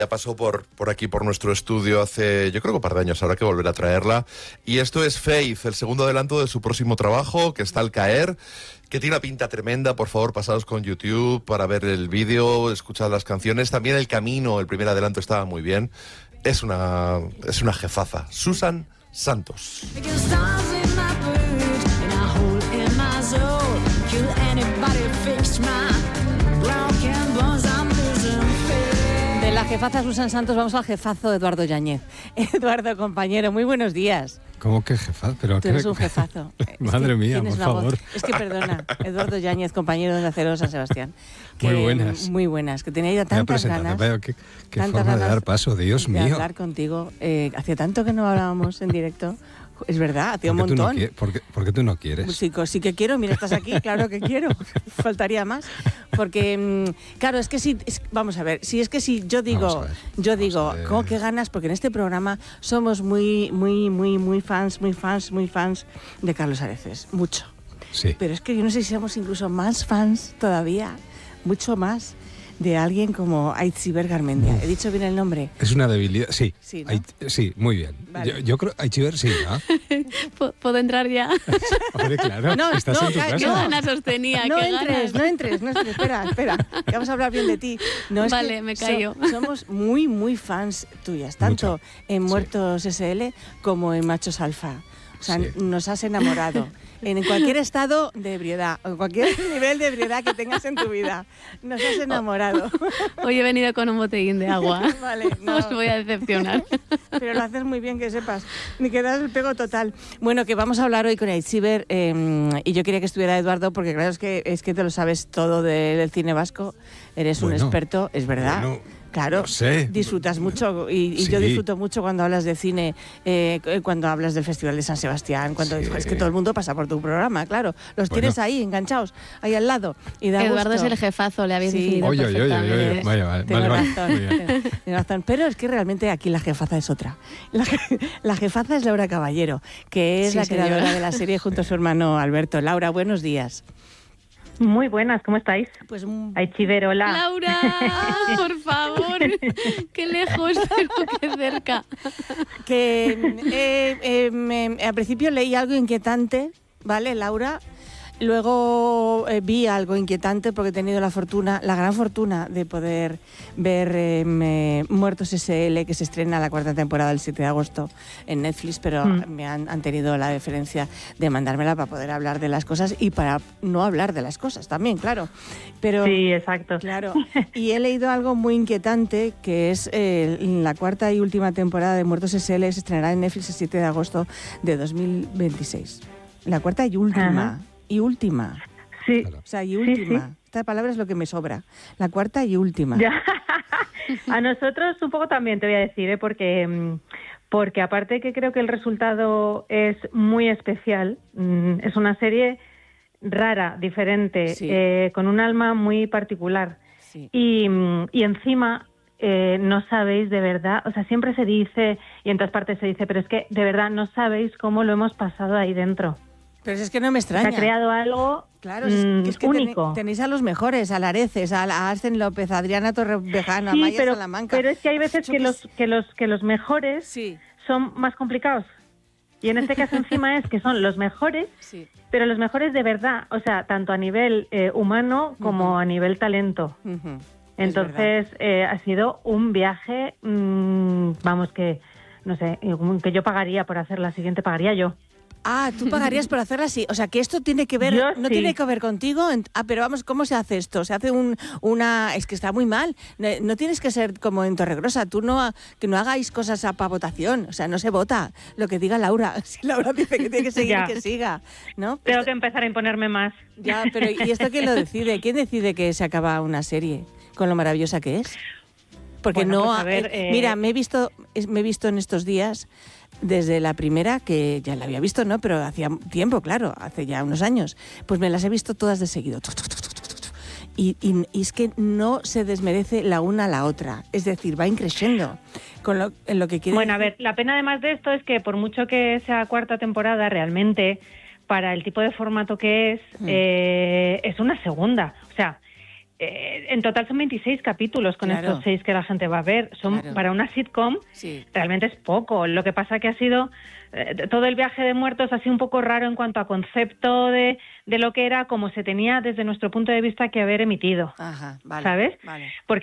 Ya pasó por aquí, por nuestro estudio, hace, yo creo que un par de años, habrá que volver a traerla. Y esto es Faith, el segundo adelanto de su próximo trabajo, que está al caer, que tiene una pinta tremenda. Por favor, pasaos con YouTube para ver el vídeo, escuchad las canciones. También El Camino, el primer adelanto, estaba muy bien. Es una jefaza. Susan Santos. De la jefaza Susan Santos vamos al jefazo Eduardo Yáñez. Eduardo, compañero, muy buenos días. ¿Cómo que jefazo? ¿Pero tú eres un jefazo. Madre mía, por favor. Es que perdona, Eduardo Yáñez, compañero de Acero San Sebastián. Muy buenas. Muy buenas, que tenía ya tantas ganas. Qué forma de dar paso, Dios mío. De hablar contigo. Hacía tanto que no hablábamos en directo. Es verdad, hacía un montón. ¿Por qué tú no quieres? Sí que quiero, mira, estás aquí, claro que quiero. Faltaría más. Porque, claro, es que si, vamos a ver, si yo digo, ¿cómo que ganas? Porque en este programa somos muy fans de Carlos Areces, mucho. Sí. Pero es que yo no sé si somos incluso más fans todavía, mucho más, de alguien como Aitziber Garmendia. ¿He dicho bien el nombre? Es una debilidad, sí. Sí, ¿no? Sí, muy bien. Vale. Yo creo Aitziber sí, ¿no? ¿Puedo entrar ya? Hombre, claro, estás en tu casa. Qué ganas os tenía, No qué entres, espera, que vamos a hablar bien de ti. No, es vale, que me callo. Somos muy fans tuyas, tanto en Muertos SL como en Machos Alfa. O sea, nos has enamorado. En cualquier estado de ebriedad, o en cualquier nivel de ebriedad que tengas en tu vida, nos has enamorado. Hoy he venido con un botellín de agua. Vale, no. Os voy a decepcionar. Pero lo haces muy bien, que sepas. Me quedas el pego total. Bueno, que vamos a hablar hoy con Aitziber, y yo quería que estuviera Eduardo, porque claro, es que te lo sabes todo del cine vasco. Eres un experto, es verdad. Claro, no sé. Disfrutas mucho y yo disfruto mucho cuando hablas de cine, cuando hablas del Festival de San Sebastián, cuando es que todo el mundo pasa por tu programa, claro. Los tienes ahí, enganchados, ahí al lado. Y da Eduardo gusto. es el jefazo, le habéis definido perfectamente. Vale. Tienes razón. Pero es que realmente aquí la jefaza es otra. La jefaza es Laura Caballero, que es la creadora de la serie junto a su hermano Alberto. Laura, buenos días. Muy buenas, ¿cómo estáis? Pues Aitziber, hola. Laura, por favor, qué lejos, pero qué cerca. Que al principio leí algo inquietante, ¿vale, Laura? Luego vi algo inquietante porque he tenido la gran fortuna de poder ver Muertos S.L., que se estrena la 4ª temporada el 7 de agosto en Netflix, pero me han tenido la deferencia de mandármela para poder hablar de las cosas y para no hablar de las cosas también, claro. Pero, sí, exacto. Claro. Y he leído algo muy inquietante, que es la 4ª y última temporada de Muertos S.L. se estrenará en Netflix el 7 de agosto de 2026. La 4ª y última. Ajá. Y última. Sí. O sea, y última. Sí. Esta palabra es lo que me sobra. La 4ª y última. Ya. A nosotros un poco también te voy a decir, porque aparte que creo que el resultado es muy especial, es una serie rara, diferente, con un alma muy particular. Sí. Y encima no sabéis de verdad, o sea, siempre se dice, y en todas partes se dice, pero es que de verdad no sabéis cómo lo hemos pasado ahí dentro. Pero es que no me extraña. Se ha creado algo único. Tenéis a los mejores, a Lareces, a Arsen López, a Adriana Torrevejano, a Maya Salamanca. Pero es que hay veces que los mejores son más complicados. Y en este caso encima es que son los mejores, pero los mejores de verdad. O sea, tanto a nivel humano como a nivel talento. Entonces ha sido un viaje, vamos, que no sé, que yo pagaría por hacer la siguiente, pagaría yo. Ah, tú pagarías por hacerla así. O sea, que esto tiene que ver, tiene que ver contigo. Pero vamos, ¿cómo se hace esto? Se hace una... Es que está muy mal. No tienes que ser como en Torregrosa. Que no hagáis cosas para votación. O sea, no se vota lo que diga Laura. Si Laura dice que tiene que seguir, que siga, ¿no? Tengo que empezar a imponerme más. Ya, pero ¿y esto quién lo decide? ¿Quién decide que se acaba una serie con lo maravillosa que es? Porque mira, me he visto en estos días... Desde la primera, que ya la había visto, ¿no? Pero hacía tiempo, claro, hace ya unos años. Pues me las he visto todas de seguido. Y es que no se desmerece la una a la otra. Es decir, va increciendo en lo que quiere. Bueno, a ver, la pena además de esto es que por mucho que sea 4ª temporada, realmente, para el tipo de formato que es una segunda. O sea, en total son 26 capítulos con estos 6 que la gente va a ver. Para una sitcom realmente es poco. Lo que pasa que ha sido... todo el viaje de muertos ha sido un poco raro en cuanto a concepto de lo que era, como se tenía desde nuestro punto de vista que haber emitido. Ajá, vale, ¿sabes? Vale. Porque